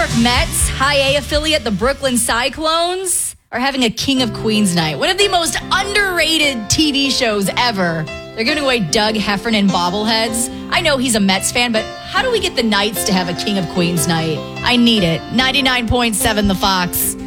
York Mets, High A affiliate, the Brooklyn Cyclones, are having a King of Queens night. One of the most underrated TV shows ever. They're giving away Doug Heffernan bobbleheads. I know he's a Mets fan, but how do we get the Knights to have a King of Queens night? I need it. 99.7 The Fox.